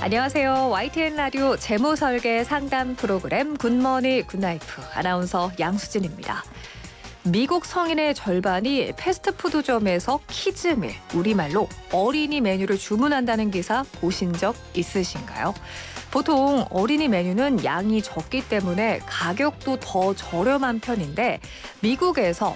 안녕하세요. YTN 라디오 재무설계 상담 프로그램 굿모닝 굿나이프 아나운서 양수진입니다. 미국 성인의 절반이 패스트푸드점에서 키즈밀, 우리말로 어린이 메뉴를 주문한다는 기사 보신 적 있으신가요? 보통 어린이 메뉴는 양이 적기 때문에 가격도 더 저렴한 편인데 미국에서